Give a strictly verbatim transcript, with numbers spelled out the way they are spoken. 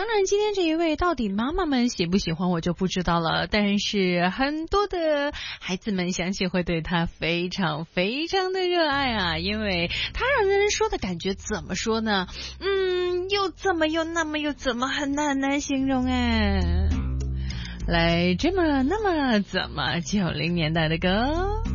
当然，今天这一位到底妈妈们喜不喜欢我就不知道了，但是很多的孩子们相信会对他非常非常的热爱啊，因为他让人说的感觉怎么说呢？嗯，又怎么又那么又怎么，很难很难形容哎。来，这么那么怎么九零年代的歌。